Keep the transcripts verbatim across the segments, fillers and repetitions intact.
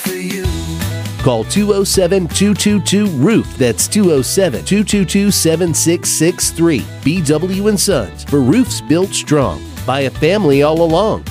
for you. Call two oh seven, two two two, roof. That's two oh seven, two two two, seven six six three. B W and Sons, for roofs built strong by a family all along.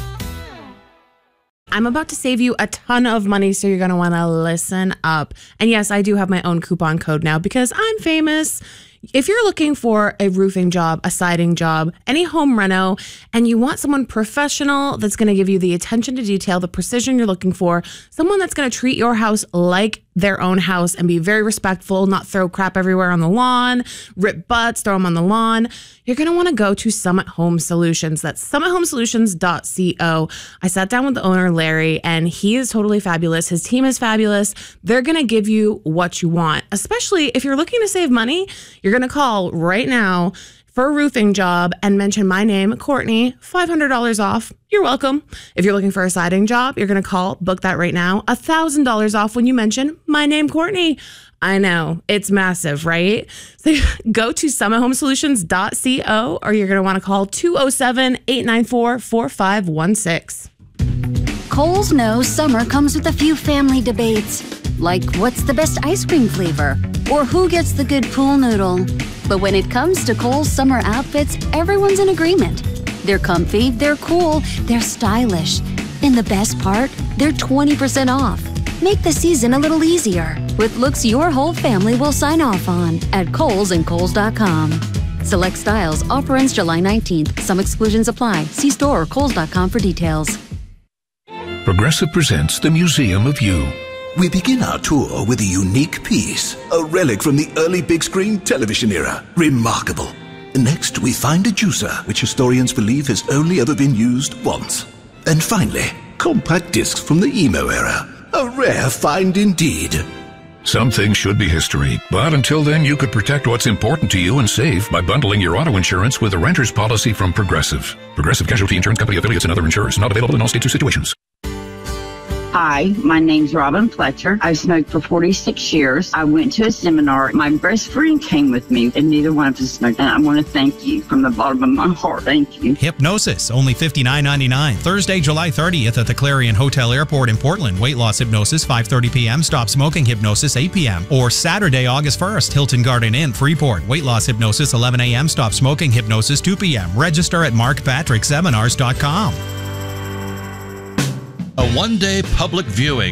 I'm about to save you a ton of money, so you're going to want to listen up. And yes, I do have my own coupon code now because I'm famous. If you're looking for a roofing job, a siding job, any home reno, and you want someone professional that's going to give you the attention to detail, the precision you're looking for, someone that's going to treat your house like their own house and be very respectful, not throw crap everywhere on the lawn, rip butts, throw them on the lawn, you're going to want to go to Summit Home Solutions. That's summit home solutions dot co. I sat down with the owner, Larry, and he is totally fabulous. His team is fabulous. They're going to give you what you want, especially if you're looking to save money. You're going to call right now for a roofing job and mention my name, Courtney, five hundred dollars off. You're welcome. If you're looking for a siding job, you're going to call, book that right now, one thousand dollars off when you mention my name, Courtney. I know, it's massive, right? So go to summit home solutions dot co, or you're going to want to call two oh seven, eight nine four, four five one six. Kohl's knows summer comes with a few family debates, like what's the best ice cream flavor, or who gets the good pool noodle. But when it comes to Kohl's summer outfits, everyone's in agreement. They're comfy, they're cool, they're stylish. And the best part, they're twenty percent off. Make the season a little easier with looks your whole family will sign off on at Kohl's and Kohl's dot com. Select styles, offer ends July nineteenth. Some exclusions apply. See store or Kohl's dot com for details. Progressive presents The Museum of You. We begin our tour with a unique piece, a relic from the early big screen television era. Remarkable. Next, we find a juicer, which historians believe has only ever been used once. And finally, compact discs from the emo era. A rare find indeed. Some things should be history, but until then you could protect what's important to you and save by bundling your auto insurance with a renter's policy from Progressive. Progressive Casualty Insurance Company affiliates and other insurers. Not available in all states or situations. Hi, my name's Robin Fletcher. I've smoked for forty-six years. I went to a seminar. My best friend came with me, and neither one of us smoked. And I want to thank you from the bottom of my heart. Thank you. Hypnosis, only fifty-nine ninety-nine. Thursday, July thirtieth at the Clarion Hotel Airport in Portland. Weight loss hypnosis, five thirty p.m. Stop smoking hypnosis, eight p.m. Or Saturday, August first, Hilton Garden Inn, Freeport. Weight loss hypnosis, eleven a.m. Stop smoking hypnosis, two p.m. Register at mark patrick seminars dot com. A one-day public viewing